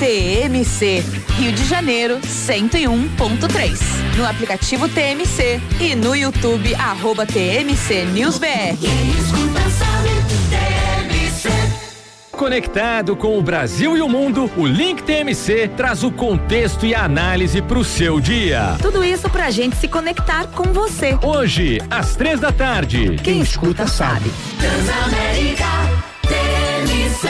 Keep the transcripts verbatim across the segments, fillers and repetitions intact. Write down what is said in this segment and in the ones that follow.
T M C, Rio de Janeiro, cento e um ponto três. No aplicativo T M C e no YouTube, arroba T M C News B R. Conectado com o Brasil e o mundo, o Link T M C traz o contexto e a análise para o seu dia. Tudo isso pra gente se conectar com você. Hoje, às três da tarde. Quem, Quem escuta, escuta sabe. Transamérica T M C.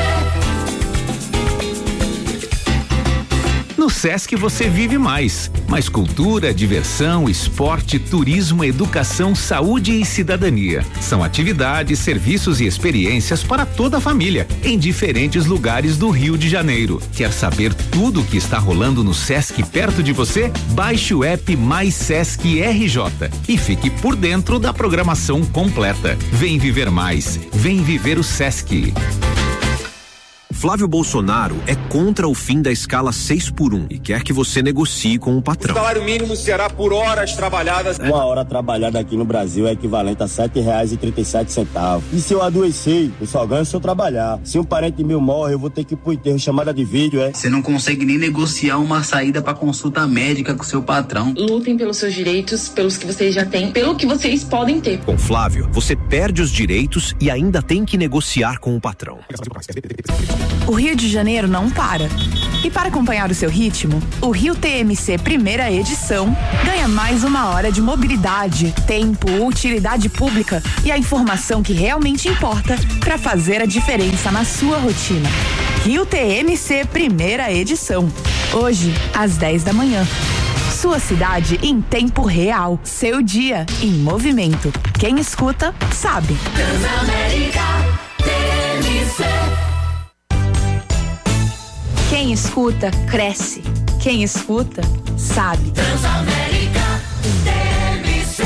No Sesc você vive mais. Mais cultura, diversão, esporte, turismo, educação, saúde e cidadania. São atividades, serviços e experiências para toda a família, em diferentes lugares do Rio de Janeiro. Quer saber tudo o que está rolando no Sesc perto de você? Baixe o app Mais Sesc R J e fique por dentro da programação completa. Vem viver mais. Vem viver o Sesc. Flávio Bolsonaro é contra o fim da escala seis por um e quer que você negocie com o patrão. O salário mínimo será por horas trabalhadas. Uma hora trabalhada aqui no Brasil é equivalente a sete reais e trinta e sete centavos. E se eu adoecer, eu só ganho se eu trabalhar. Se um parente meu morre, eu vou ter que ir pro enterro, chamada de vídeo, é? Você não consegue nem negociar uma saída pra consulta médica com seu patrão. Lutem pelos seus direitos, pelos que vocês já têm, pelo que vocês podem ter. Com Flávio, você perde os direitos e ainda tem que negociar com o patrão. O Rio de Janeiro não para. E para acompanhar o seu ritmo, o Rio T M C primeira edição ganha mais uma hora de mobilidade, tempo, utilidade pública e a informação que realmente importa para fazer a diferença na sua rotina. Rio T M C primeira edição. Hoje, às dez da manhã. Sua cidade em tempo real. Seu dia em movimento. Quem escuta, sabe. Transamérica T M C. Quem escuta, cresce. Quem escuta, sabe. Transamérica T M C.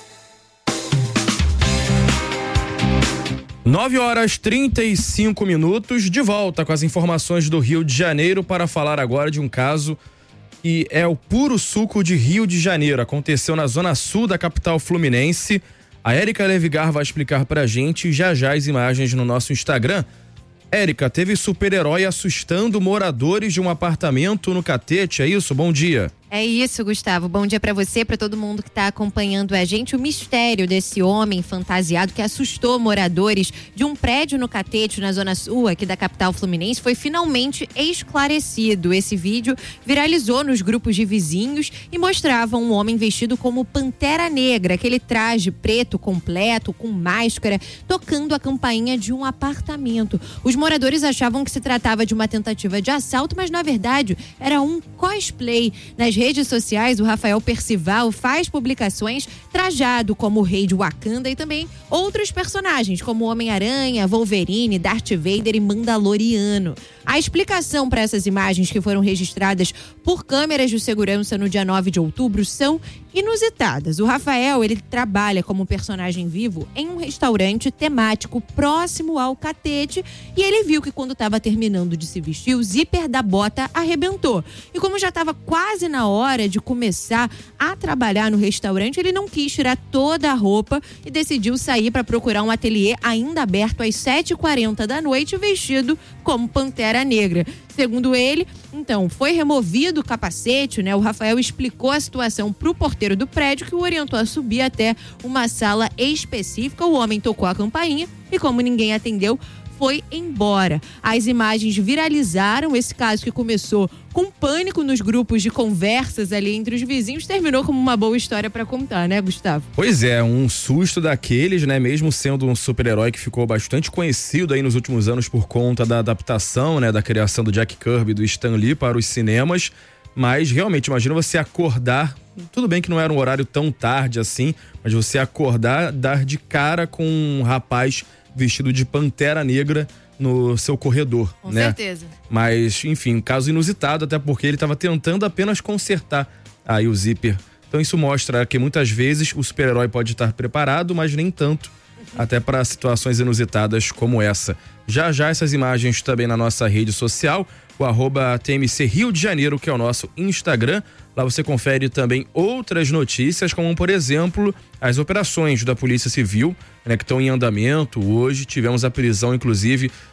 nove horas trinta e cinco minutos, de volta com as informações do Rio de Janeiro para falar agora de um caso que é o puro suco de Rio de Janeiro. Aconteceu na zona sul da capital fluminense. A Érica Levigar vai explicar pra gente já já as imagens no nosso Instagram. Érica, teve super-herói assustando moradores de um apartamento no Catete, é isso? Bom dia. É isso, Gustavo. Bom dia pra você, pra todo mundo que tá acompanhando a gente. O mistério desse homem fantasiado que assustou moradores de um prédio no Catete, na zona sul aqui da capital fluminense, foi finalmente esclarecido. Esse vídeo viralizou nos grupos de vizinhos e mostrava um homem vestido como Pantera Negra, aquele traje preto completo, com máscara, tocando a campainha de um apartamento. Os moradores achavam que se tratava de uma tentativa de assalto, mas na verdade era um cosplay. Nas redes sociais, o Rafael Percival faz publicações trajado como o rei de Wakanda e também outros personagens como Homem-Aranha, Wolverine, Darth Vader e Mandaloriano. A explicação para essas imagens que foram registradas por câmeras de segurança no dia nove de outubro são inusitadas. O Rafael, ele trabalha como personagem vivo em um restaurante temático próximo ao Catete e ele viu que quando estava terminando de se vestir, o zíper da bota arrebentou. E como já estava quase na hora de começar a trabalhar no restaurante, ele não quis tirar toda a roupa e decidiu sair para procurar um ateliê ainda aberto às sete e quarenta da noite, vestido como Pantera Negra. Segundo ele, então, foi removido o capacete, né? O Rafael explicou a situação pro porteiro do prédio, que o orientou a subir até uma sala específica. O homem tocou a campainha e, como ninguém atendeu, foi embora. As imagens viralizaram. Esse caso, que começou com pânico nos grupos de conversas ali entre os vizinhos, terminou como uma boa história para contar, né, Gustavo? Pois é, um susto daqueles, né? Mesmo sendo um super-herói que ficou bastante conhecido aí nos últimos anos por conta da adaptação, né, da criação do Jack Kirby e do Stan Lee para os cinemas. Mas realmente, imagina você acordar, tudo bem que não era um horário tão tarde assim, mas você acordar, dar de cara com um rapaz vestido de Pantera Negra no seu corredor, com né? certeza. Mas, enfim, caso inusitado, até porque ele estava tentando apenas consertar aí o zíper. Então isso mostra que muitas vezes o super-herói pode estar preparado, mas nem tanto, até para situações inusitadas como essa. Já já essas imagens também na nossa rede social, o arroba T M C Rio de Janeiro, que é o nosso Instagram. Lá você confere também outras notícias, como por exemplo, as operações da Polícia Civil, né, que estão em andamento hoje. Tivemos a prisão, inclusive,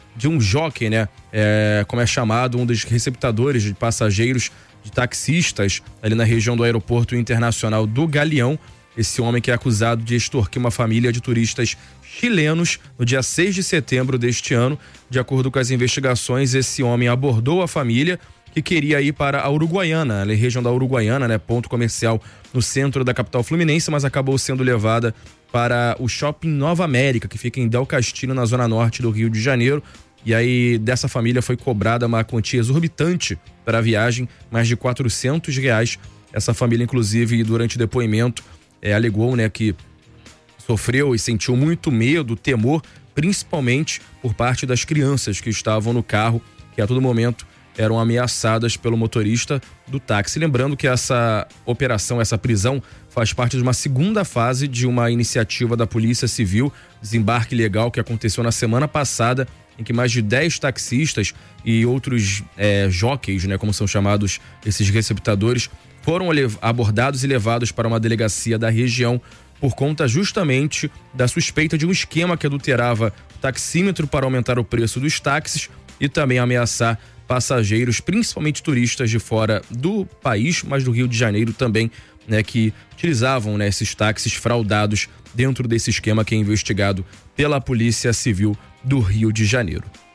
de um jockey, né? É, como é chamado, um dos receptadores de passageiros, de taxistas, ali na região do Aeroporto Internacional do Galeão. Esse homem que é acusado de extorquir uma família de turistas chilenos no dia seis de setembro deste ano. De acordo com as investigações, esse homem abordou a família que queria ir para a Uruguaiana, a região da Uruguaiana, né? Ponto comercial no centro da capital fluminense, mas acabou sendo levada para o Shopping Nova América, que fica em Del Castillo, na zona norte do Rio de Janeiro. E aí, dessa família foi cobrada uma quantia exorbitante para a viagem, mais de quatrocentos reais. Essa família, inclusive, durante o depoimento, é, alegou, né, que sofreu e sentiu muito medo, temor, principalmente por parte das crianças que estavam no carro, que a todo momento eram ameaçadas pelo motorista do táxi. Lembrando que essa operação, essa prisão, faz parte de uma segunda fase de uma iniciativa da Polícia Civil, desembarque legal, que aconteceu na semana passada, em que mais de dez taxistas e outros é, jockeys, né, como são chamados esses receptadores, foram abordados e levados para uma delegacia da região por conta justamente da suspeita de um esquema que adulterava o taxímetro para aumentar o preço dos táxis e também ameaçar passageiros, principalmente turistas de fora do país, mas do Rio de Janeiro também, né, que utilizavam, né, esses táxis fraudados dentro desse esquema que é investigado pela Polícia Civil do Rio de Janeiro.